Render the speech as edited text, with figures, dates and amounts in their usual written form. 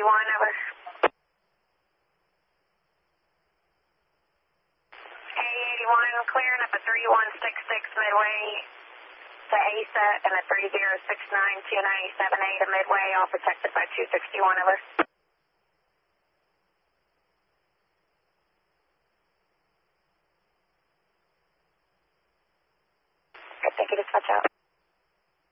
over. A81, clearing up a 3166 midway to ASA and a 30692978 a midway, all protected by 261 over.